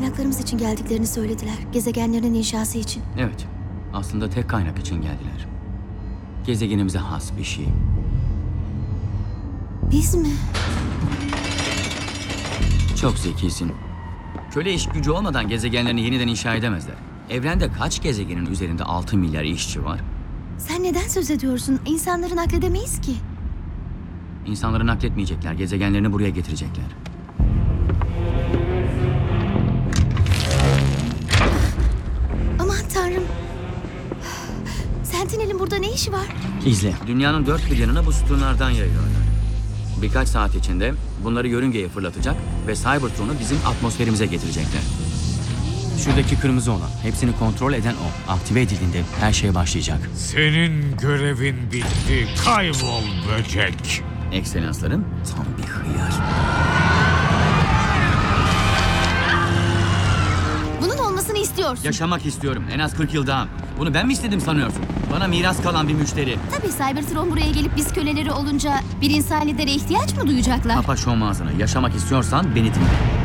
kaynaklarımız için geldiklerini söylediler. Gezegenlerinin inşası için. Evet. Aslında tek kaynak için geldiler. Gezegenimize has bir şey. Biz mi? Çok zekisin. Köle iş gücü olmadan gezegenlerini yeniden inşa edemezler. Evrende kaç gezegenin üzerinde 6 milyar işçi var? Sen neden söz ediyorsun? İnsanları nakledemeyiz ki. İnsanları nakletmeyecekler, gezegenlerini buraya getirecekler. Aman tanrım. Sentinel'in burada ne işi var? İzle. Dünyanın dört bir yanına bu sütunlardan yayıyorlar. Birkaç saat içinde bunları yörüngeye fırlatacak ve Cybertron'u bizim atmosferimize getirecekler. Şuradaki kırmızı olan, hepsini kontrol eden o. Aktive edildiğinde her şey başlayacak. Senin görevin bitti. Kaybol böcek. Ekselanslarım tam bir hıyar. Bunun olmasını istiyorsun. Yaşamak istiyorum. En az 40 yıl daha. Bunu ben mi istedim sanıyorsun? Bana miras kalan bir müşteri. Tabii Cybertron buraya gelip biz köleleri olunca bir insan lidere ihtiyaç mı duyacaklar? Kapa şu ağzını. Yaşamak istiyorsan beni dinle.